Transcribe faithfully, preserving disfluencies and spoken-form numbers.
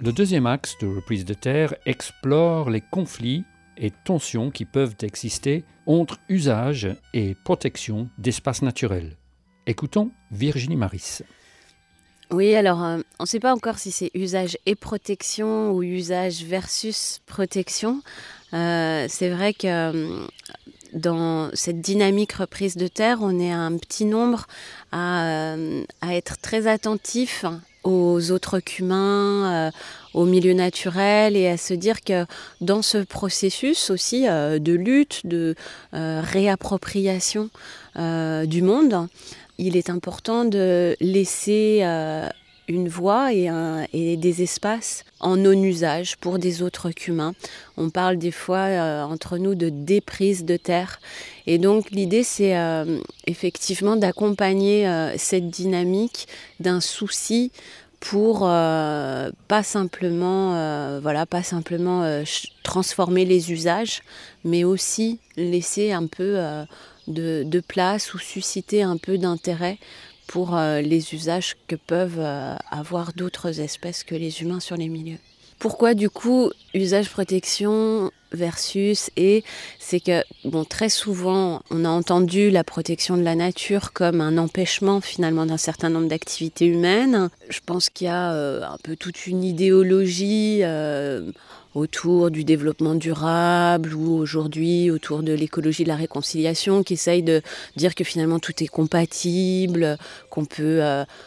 Le deuxième axe de Reprise de Terre explore les conflits et tensions qui peuvent exister entre usage et protection d'espaces naturels. Écoutons Virginie Maris. Oui, alors euh, on ne sait pas encore si c'est usage et protection ou usage versus protection. Euh, c'est vrai que euh, dans cette dynamique reprise de terre, on est un petit nombre à, euh, à être très attentifs aux autres qu'humains, euh, au milieu naturel et à se dire que dans ce processus aussi euh, de lutte, de euh, réappropriation euh, du monde, il est important de laisser euh, une voie et, un, et des espaces en non-usage pour des autres qu'humains. On parle des fois euh, entre nous de déprise de terre. Et donc l'idée c'est euh, effectivement d'accompagner euh, cette dynamique d'un souci pour euh, pas simplement, euh, voilà, pas simplement euh, transformer les usages, mais aussi laisser un peu euh, de, de place ou susciter un peu d'intérêt pour euh, les usages que peuvent euh, avoir d'autres espèces que les humains sur les milieux. Pourquoi du coup usage-protection versus et c'est que bon, très souvent on a entendu la protection de la nature comme un empêchement finalement d'un certain nombre d'activités humaines. Je pense qu'il y a euh, un peu toute une idéologie euh, autour du développement durable ou aujourd'hui autour de l'écologie de la réconciliation qui essaye de dire que finalement tout est compatible, qu'on peut euh,